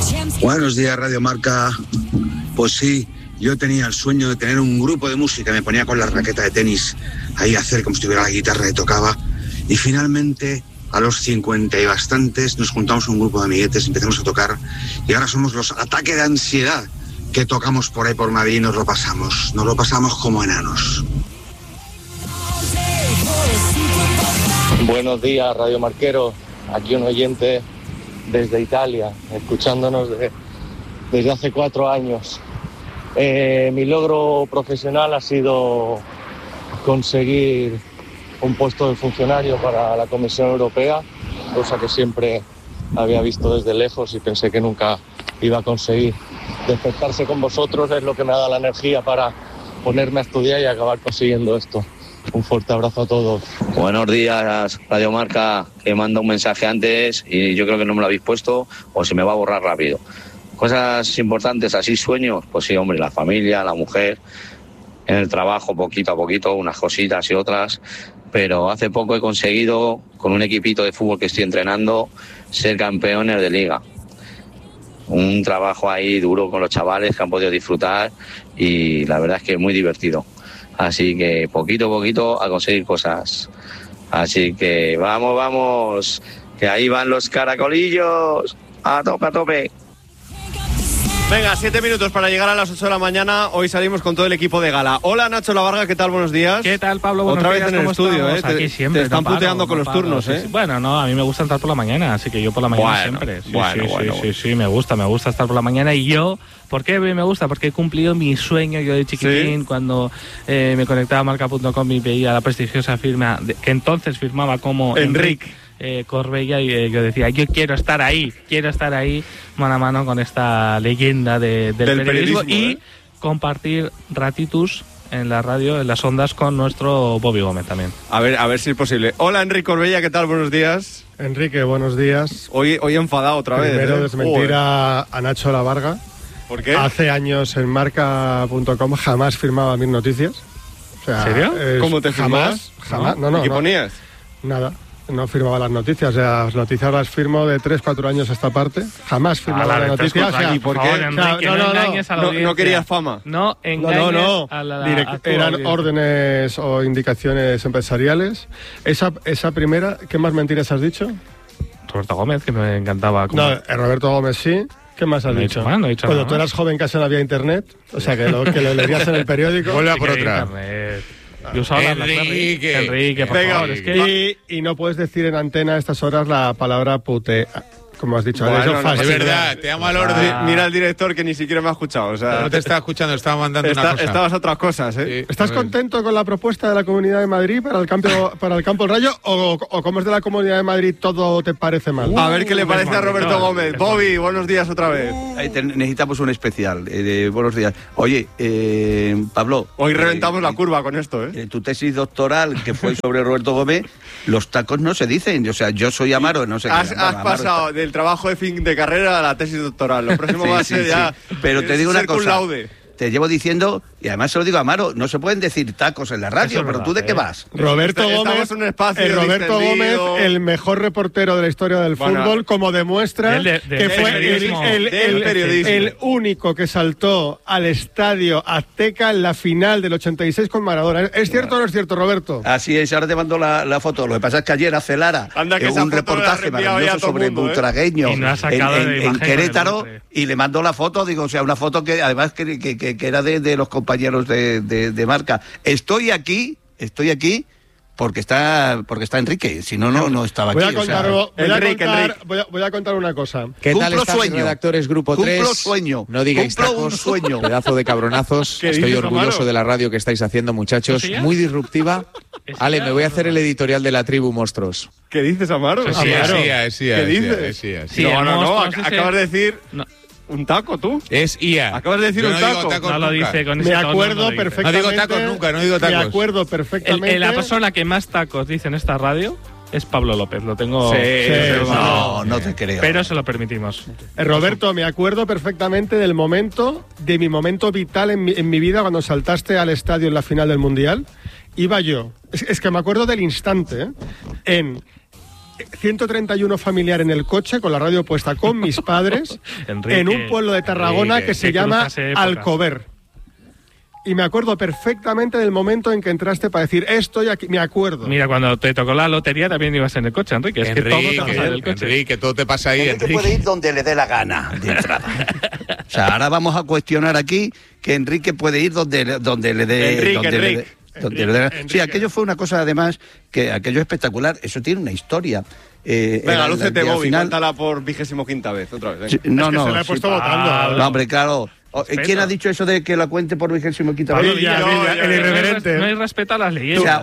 Buenos días, Radio Marca. Pues sí, yo tenía el sueño de tener un grupo de música. Me ponía con la raqueta de tenis ahí a hacer como si tuviera la guitarra y tocaba. Y finalmente, a los 50 y bastantes, nos juntamos un grupo de amiguetes, empezamos a tocar. Y ahora somos los Ataque de Ansiedad que tocamos por ahí por Madrid y nos lo pasamos como enanos. Buenos días, Radio Marquero. Aquí un oyente desde Italia, escuchándonos desde hace 4 años. Mi logro profesional ha sido conseguir un puesto de funcionario para la Comisión Europea, cosa que siempre había visto desde lejos y pensé que nunca iba a conseguir. Despertarse con vosotros es lo que me ha dado la energía para ponerme a estudiar y acabar consiguiendo esto. Un fuerte abrazo a todos. Buenos días, Radio Marca, que manda un mensaje antes y yo creo que no me lo habéis puesto o se me va a borrar rápido. Cosas importantes, así sueños, pues sí, hombre, la familia, la mujer, en el trabajo poquito a poquito, unas cositas y otras, pero hace poco he conseguido, con un equipito de fútbol que estoy entrenando, ser campeones de liga. Un trabajo ahí duro con los chavales que han podido disfrutar y la verdad es que es muy divertido. Así que poquito a poquito a conseguir cosas. Así que vamos, que ahí van los caracolillos. A tope. Venga, 7 minutos para llegar a las 8 de la mañana. Hoy salimos con todo el equipo de gala. Hola, Nacho Lavarga, ¿qué tal? Buenos días. ¿Qué tal, Pablo? Buenos Otra días, vez en el estudio, ¿eh? Aquí siempre. Te están puteando con los turnos, ¿eh? Sí. Bueno, no, a mí me gusta entrar por la mañana, así que yo por la mañana siempre. Sí, me gusta estar por la mañana. Y yo, ¿por qué me gusta? Porque he cumplido mi sueño yo de chiquitín, cuando me conectaba a marca.com y veía la prestigiosa firma, que entonces firmaba como Enrique Corbella, y yo decía, yo quiero estar ahí mano a mano con esta leyenda del periodismo y compartir ratitus en la radio, en las ondas, con nuestro Bobby Gómez también. A ver si es posible. Hola, Enrique Corbella, ¿qué tal? Buenos días. Enrique, buenos días. Hoy enfadado otra vez. Primero desmentir a Nacho Lavarga. ¿Por qué? Hace años en marca.com jamás firmaba mis noticias. O sea, ¿en serio? ¿Cómo te firmabas? Jamás. No. ¿Qué ponías? Nada. No firmaba las noticias, o sea, las noticias las firmo de 3-4 años a esta parte. Jamás firmaba las noticias. ¿Y por qué? No querías fama. No engañes a la eran órdenes o indicaciones empresariales. Esa primera, ¿qué más mentiras has dicho? Roberto Gómez, que me encantaba. No, Roberto Gómez sí. ¿Qué más has dicho? No he dicho Cuando tú eras joven casi no había internet, o sea, que lo leerías en el periódico. Vuelve a por otra. Yo usaba Enrique, por favor, es que... y no puedes decir en antena a estas horas la palabra pute, como has dicho. Bueno, es verdad, te amo al orden. Mira al director que ni siquiera me ha escuchado. O sea, no te estaba escuchando, estaba mandando una cosa. Estabas a otras cosas, ¿eh? Sí, ¿estás contento con la propuesta de la Comunidad de Madrid para el campo del Rayo? ¿O como es de la Comunidad de Madrid todo te parece mal? A ver qué le parece a Roberto Gómez. Bobby, buenos días otra vez. Necesitamos un especial. Buenos días. Oye, Pablo. Hoy reventamos la curva con esto, ¿eh? Tu tesis doctoral, que fue sobre Roberto Gómez, los tacos no se dicen. O sea, yo soy Amaro, no sé qué. Has pasado del trabajo de fin de carrera a la tesis doctoral. Lo próximo va a ser ya. Pero te digo una cosa. Te llevo diciendo, y además se lo digo a Amaro, no se pueden decir tacos en la radio, pero ¿tú de qué vas? Roberto Gómez, el mejor reportero de la historia del fútbol, como demuestra que fue el único que saltó al estadio Azteca en la final del 86 con Maradona. ¿Es cierto o no es cierto, Roberto? Así es, ahora te mando la foto. Lo que pasa es que ayer hace Lara un reportaje maravilloso sobre butragueños en Querétaro, y le mandó la foto, digo, o sea, una foto que además que era de los compañeros de marca. Estoy aquí porque está Enrique, si no estaba aquí. Voy a contar una cosa. ¿Qué tal están los redactores Grupo 3? Cumplo sueño. No digáis tacos, pedazo de cabronazos. Estoy orgulloso de la radio que estáis haciendo, muchachos. Muy disruptiva. Ale, me voy a hacer el editorial de la tribu Monstruos. ¿Qué dices, Amaro? Sí. ¿Qué dices? No, acabas de decir... ¿Un taco, tú? Es IA. Acabas de decir un taco. No lo dice con ese tono. Me acuerdo perfectamente. No digo tacos nunca, no digo tacos. Me acuerdo perfectamente. La persona que más tacos dice en esta radio es Pablo López. Lo tengo... No te creo. Pero se lo permitimos. Roberto, me acuerdo perfectamente de mi momento vital en mi vida cuando saltaste al estadio en la final del Mundial. Iba yo. Es que me acuerdo del instante, en 131 familiar en el coche, con la radio puesta con mis padres, Enrique, en un pueblo de Tarragona que se llama Alcover. Y me acuerdo perfectamente del momento en que entraste para decir, estoy aquí, me acuerdo. Mira, cuando te tocó la lotería también ibas en el coche, Enrique. Es que todo te pasa en el coche. Enrique, todo te pasa ahí, Enrique puede ir donde le dé la gana de entrada. O sea, ahora vamos a cuestionar aquí que Enrique puede ir donde le dé... Sí, aquello fue una cosa, además, que aquello es espectacular. Eso tiene una historia. Venga, lúcete, Bobby, cuéntala por 25ª vez, otra vez. No, se la he puesto votando. No, hombre, claro... ¿Quién ha dicho eso de que la cuente por 25ª vez? El irreverente. No hay respeto a las leyendas. O sea,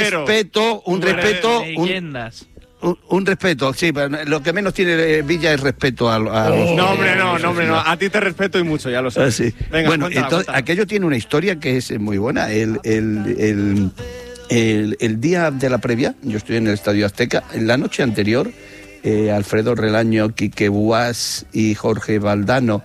un respeto, sí, pero lo que menos tiene Villa es respeto a los... No, hombre, no. A ti te respeto y mucho, ya lo sabes. Sí. Venga, bueno, entonces, aquello tiene una historia que es muy buena. El día de la previa, yo estoy en el Estadio Azteca, en la noche anterior, Alfredo Relaño, Quique Buás y Jorge Valdano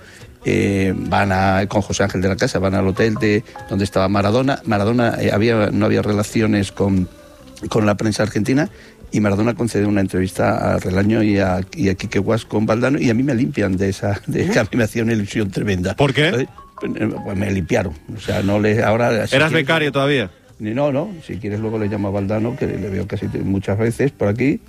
van con José Ángel de la Casa, van al hotel donde estaba Maradona. Maradona no había relaciones con la prensa argentina, y Maradona concedió una entrevista a Relaño y a Quique Buás con Valdano, y a mí me limpian que a mí me hacía una ilusión tremenda. ¿Por qué? Pues me limpiaron. O sea, ahora... ¿Eras becario todavía? No, si quieres luego le llamo a Valdano, que le veo casi muchas veces por aquí,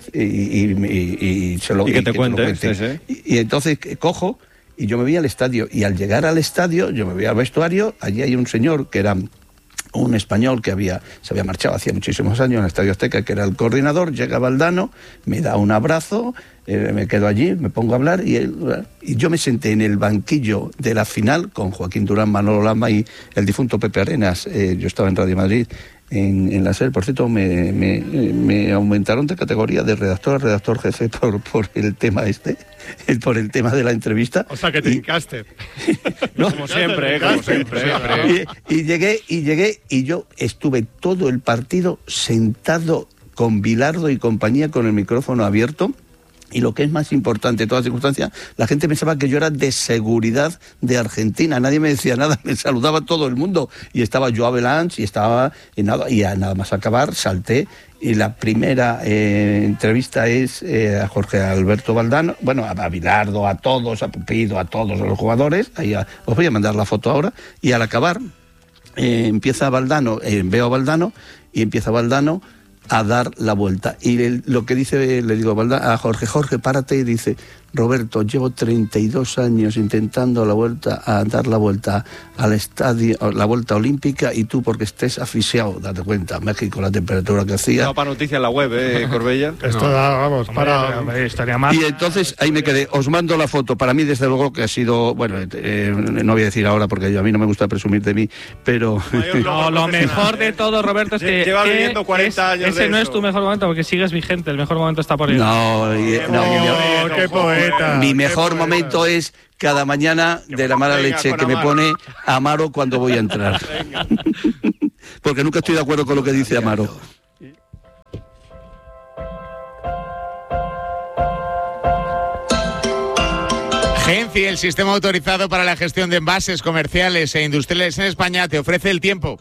y se lo... Y que te cuente. Sí. Y entonces cojo, y yo me voy al estadio, y al llegar al estadio, yo me voy al vestuario, allí hay un señor que era un español que se había marchado hacía muchísimos años en el Estadio Azteca, que era el coordinador. Llega Valdano, me da un abrazo, me quedo allí, me pongo a hablar, y yo me senté en el banquillo de la final con Joaquín Durán, Manolo Lama y el difunto Pepe Arenas. Yo estaba en Radio Madrid, en la SER. Por cierto, me aumentaron de categoría de redactor a redactor jefe por el tema por el tema de la entrevista. O sea, que te hincaste. ¿No? Como siempre, como siempre. Y llegué, y yo estuve todo el partido sentado con Bilardo y compañía, con el micrófono abierto. Y lo que es más importante, en todas las circunstancias, la gente pensaba que yo era de seguridad de Argentina. Nadie me decía nada, me saludaba todo el mundo. Y estaba Joao Belange, y nada más acabar, salté. Y la primera entrevista es a Jorge Alberto Valdano, bueno, a Bilardo, a todos, a Pupido, a todos los jugadores. Os voy a mandar la foto ahora. Y al acabar, empieza Valdano, veo a Valdano, y empieza Valdano a dar la vuelta. Y lo que dice, le digo a Jorge, párate, y dice: Roberto, llevo 32 años intentando dar la vuelta al estadio, la vuelta olímpica, y tú, porque estés asfixiado, date cuenta, México, la temperatura que hacía. No, para noticias en la web, Corbella. Esto vamos, estaría mal. Y entonces ahí me quedé, os mando la foto. Para mí, desde luego, que ha sido, bueno, no voy a decir ahora porque a mí no me gusta presumir de mí, pero... No, lo mejor de todo, Roberto, es que... Llevas viviendo 40 años ese no es tu mejor momento, porque sigues vigente, el mejor momento está por ahí. No, qué poeta. Mi mejor momento es cada mañana de la mala leche que me pone Amaro cuando voy a entrar. Porque nunca estoy de acuerdo con lo que dice Amaro. Genci, el sistema autorizado para la gestión de envases comerciales e industriales en España, te ofrece el tiempo.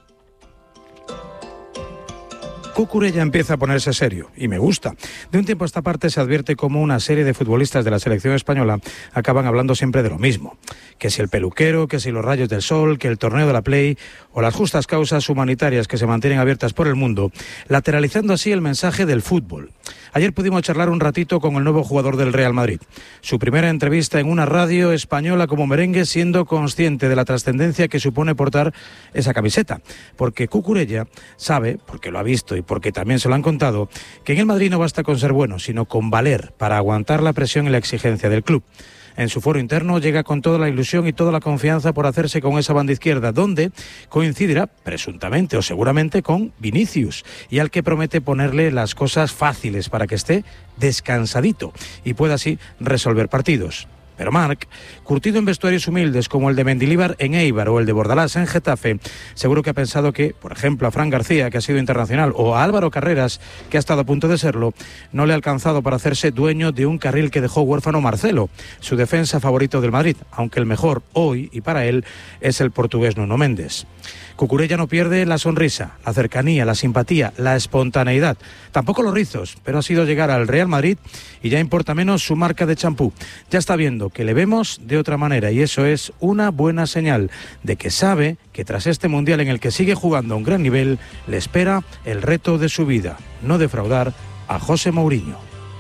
Cucurella empieza a ponerse serio, y me gusta. De un tiempo a esta parte se advierte cómo una serie de futbolistas de la selección española acaban hablando siempre de lo mismo. Que si el peluquero, que si los rayos del sol, que el torneo de la Play o las justas causas humanitarias que se mantienen abiertas por el mundo, lateralizando así el mensaje del fútbol. Ayer pudimos charlar un ratito con el nuevo jugador del Real Madrid. Su primera entrevista en una radio española como merengue, siendo consciente de la trascendencia que supone portar esa camiseta. Porque Cucurella sabe, porque lo ha visto y porque también se lo han contado, que en el Madrid no basta con ser bueno, sino con valer para aguantar la presión y la exigencia del club. En su foro interno llega con toda la ilusión y toda la confianza por hacerse con esa banda izquierda, donde coincidirá, presuntamente o seguramente, con Vinicius, y al que promete ponerle las cosas fáciles para que esté descansadito y pueda así resolver partidos. Pero Marc, curtido en vestuarios humildes como el de Mendilibar en Eibar o el de Bordalás en Getafe, seguro que ha pensado que, por ejemplo, a Fran García, que ha sido internacional, o a Álvaro Carreras, que ha estado a punto de serlo, no le ha alcanzado para hacerse dueño de un carril que dejó huérfano Marcelo, su defensa favorito del Madrid, aunque el mejor hoy, y para él, es el portugués Nuno Méndez. Cucurella no pierde la sonrisa, la cercanía, la simpatía, la espontaneidad, tampoco los rizos, pero ha sido llegar al Real Madrid y ya importa menos su marca de champú. Ya está viendo que le vemos de otra manera y eso es una buena señal de que sabe que tras este Mundial en el que sigue jugando a un gran nivel, le espera el reto de su vida, no defraudar a José Mourinho.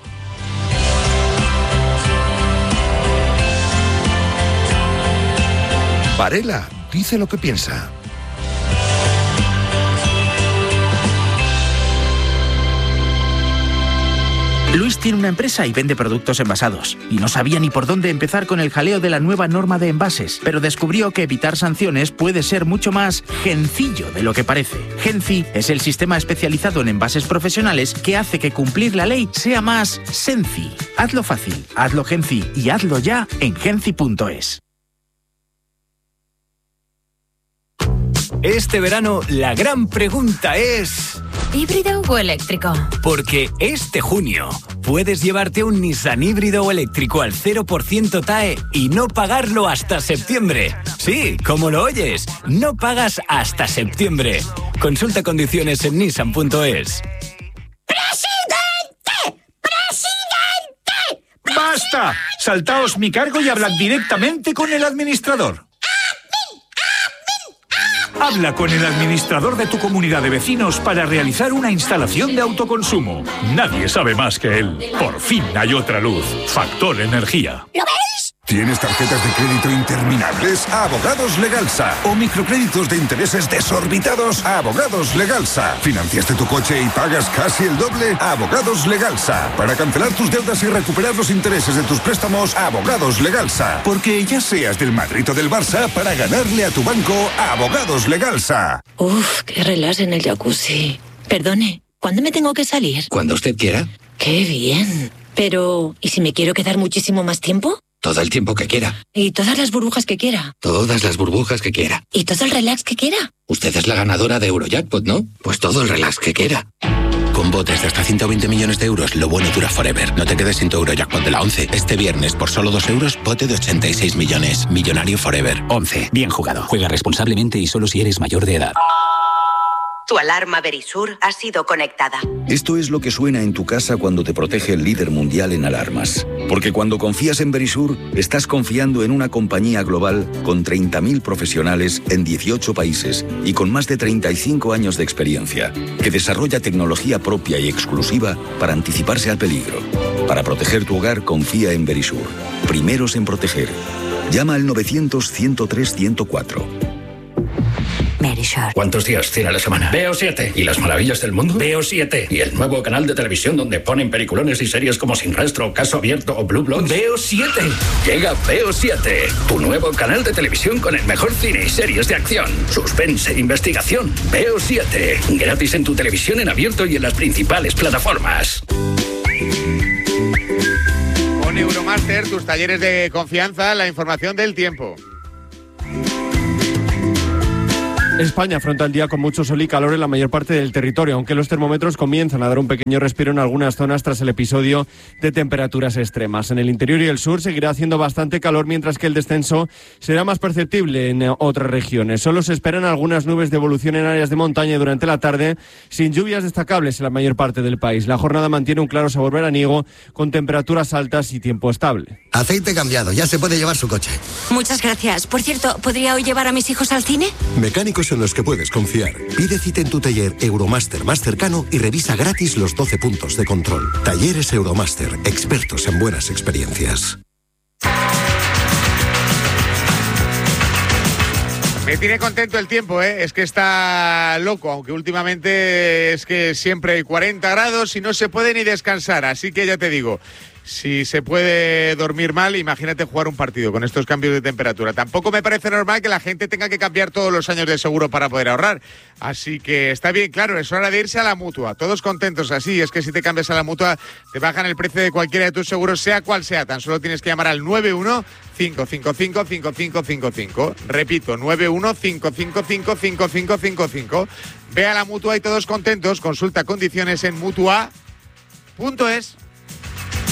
Varela dice lo que piensa. Luis tiene una empresa y vende productos envasados. Y no sabía ni por dónde empezar con el jaleo de la nueva norma de envases. Pero descubrió que evitar sanciones puede ser mucho más gencillo de lo que parece. Genci es el sistema especializado en envases profesionales que hace que cumplir la ley sea más senci. Hazlo fácil, hazlo Genci y hazlo ya en genci.es. Este verano la gran pregunta es... ¿híbrido o eléctrico? Porque este junio puedes llevarte un Nissan híbrido o eléctrico al 0% TAE y no pagarlo hasta septiembre. Sí, como lo oyes, no pagas hasta septiembre. Consulta condiciones en nissan.es. ¡Presidente! ¡Presidente! ¡Basta! Saltaos mi cargo y hablad directamente con el administrador. Habla con el administrador de tu comunidad de vecinos para realizar una instalación de autoconsumo. Nadie sabe más que él. Por fin hay otra luz. Factor Energía. ¿Lo veis? ¿Tienes tarjetas de crédito interminables? Abogados Legalsa. ¿O microcréditos de intereses desorbitados? Abogados Legalsa. ¿Financiaste tu coche y pagas casi el doble? Abogados Legalsa. Para cancelar tus deudas y recuperar los intereses de tus préstamos, Abogados Legalsa. Porque ya seas del Madrid o del Barça, para ganarle a tu banco, Abogados Legalsa. Uf, qué relax en el jacuzzi. Perdone, ¿cuándo me tengo que salir? Cuando usted quiera. Qué bien. Pero, ¿y si me quiero quedar muchísimo más tiempo? Todo el tiempo que quiera. ¿Y todas las burbujas que quiera? Todas las burbujas que quiera. ¿Y todo el relax que quiera? Usted es la ganadora de Eurojackpot, ¿no? Pues todo el relax que quiera. Con botes de hasta 120 millones de euros, lo bueno dura forever. No te quedes sin tu Eurojackpot de la 11. Este viernes, por solo 2 euros, bote de 86 millones. Millonario forever. 11. Bien jugado. Juega responsablemente y solo si eres mayor de edad. Tu alarma Verisur ha sido conectada. Esto es lo que suena en tu casa cuando te protege el líder mundial en alarmas. Porque cuando confías en Verisur, estás confiando en una compañía global con 30.000 profesionales en 18 países y con más de 35 años de experiencia, que desarrolla tecnología propia y exclusiva para anticiparse al peligro. Para proteger tu hogar, confía en Verisur. Primeros en proteger. Llama al 900-103-104. Verisur. ¿Cuántos días tiene la semana? Veo 7. ¿Y las maravillas del mundo? Veo 7. ¿Y el nuevo canal de televisión donde ponen peliculones y series como Sin Rastro, Caso Abierto o Blue Bloods? Veo 7. Llega Veo 7, tu nuevo canal de televisión con el mejor cine y series de acción, suspense, investigación. Veo 7. Gratis en tu televisión en abierto y en las principales plataformas. Con Euromaster, tus talleres de confianza, la información del tiempo. España afronta el día con mucho sol y calor en la mayor parte del territorio, aunque los termómetros comienzan a dar un pequeño respiro en algunas zonas tras el episodio de temperaturas extremas. En el interior y el sur seguirá haciendo bastante calor, mientras que el descenso será más perceptible en otras regiones. Solo se esperan algunas nubes de evolución en áreas de montaña durante la tarde, sin lluvias destacables en la mayor parte del país. La jornada mantiene un claro sabor veraniego, con temperaturas altas y tiempo estable. Aceite cambiado, ya se puede llevar su coche. Muchas gracias. Por cierto, ¿podría hoy llevar a mis hijos al cine? Mecánicos en los que puedes confiar. Pide cita en tu taller Euromaster más cercano y revisa gratis los 12 puntos de control. Talleres Euromaster, expertos en buenas experiencias. Me tiene contento el tiempo, ¿eh? Es que está loco, aunque últimamente es que siempre hay 40 grados y no se puede ni descansar. Así que ya te digo, Si se puede dormir mal, imagínate jugar un partido con estos cambios de temperatura. Tampoco me parece normal que la gente tenga que cambiar todos los años de seguro para poder ahorrar. Así que está bien, claro, es hora de irse a la Mutua. Todos contentos así. Es que si te cambias a la Mutua, te bajan el precio de cualquiera de tus seguros, sea cual sea. Tan solo tienes que llamar al 91-555-5555. Repito, 91-555-5555. Ve a la Mutua y todos contentos. Consulta condiciones en Mutua.es.